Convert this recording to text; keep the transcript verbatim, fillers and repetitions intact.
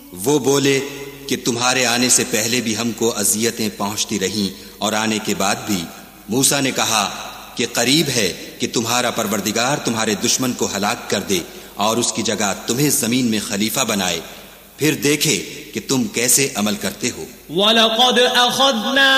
वो बोले कि तुम्हारे आने से पहले भी हमको अजियतें पहुंचती रहीं और आने के बाद भी। मूसा ने कहा कि करीब है कि तुम्हारा परवरदिगार तुम्हारे दुश्मन को हलाक कर दे और उसकी जगह तुम्हें जमीन में खलीफा बनाए, फिर देखे कि तुम कैसे अमल करते हो।